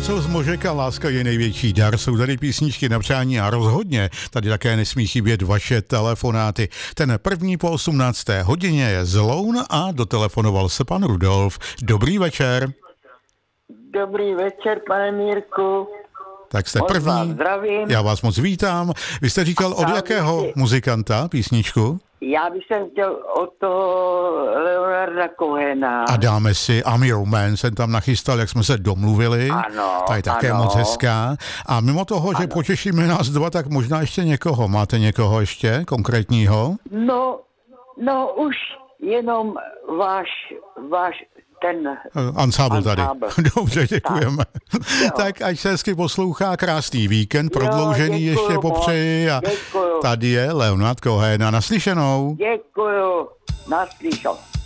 Něco z Možeka, láska je největší dar. Jsou tady písničky na přání a rozhodně tady také nesmí chybět vaše telefonáty. Ten první po 18. hodině je Zloun a dotelefonoval se pan Rudolf. Dobrý večer. Dobrý večer, pane Mírku. Tak jste první. Já vás moc vítám. Vy jste říkal od jakého muzikanta písničku? Já bych chtěl od toho Leonarda Cohena. A dáme si I'm Your Man, jsem tam nachystal, jak jsme se domluvili. Ano, ta je také moc hezká. A mimo toho, že potěšíme nás dva, tak možná ještě někoho. Máte někoho ještě konkrétního? No už jenom váš ten ansábl tady. Dobře, děkujeme. Tak ať se hezky poslouchá, krásný víkend, prodloužený ještě popřeji a tady je Leonard Cohen. Naslyšenou. Děkuju, naslyšenou.